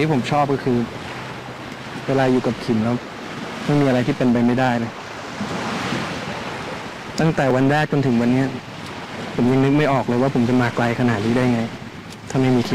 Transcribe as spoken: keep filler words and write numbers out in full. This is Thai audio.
ที่ผมชอบก็คือ เวลาอยู่กับคิมแล้วไม่มีอะไรที่เป็นไปไม่ได้เลย ตั้งแต่วันแรกจนถึงวันนี้ผมยังนึกไม่ออกเลยว่าผมจะมาไกลขนาดนี้ได้ไง ถ้าไม่มีคิม